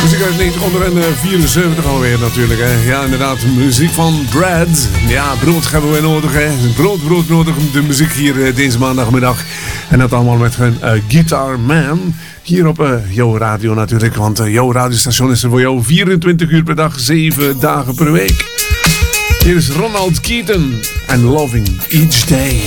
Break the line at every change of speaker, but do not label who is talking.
Muziek uit 1974 alweer natuurlijk. Hè. Ja, inderdaad, muziek van Brad. Ja, brood hebben we nodig. Hè. Brood nodig, de muziek hier deze maandagmiddag. En dat allemaal met een Guitar Man. Hier op jouw radio natuurlijk. Want jouw radiostation is er voor jou 24 uur per dag, 7 dagen per week. Hier is Ronald Keaton en Loving Each Day.